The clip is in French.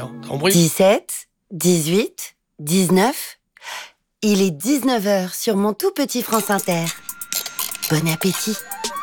en bruit. 17, 18, 19. Il est 19h sur mon tout petit France Inter. Bon appétit!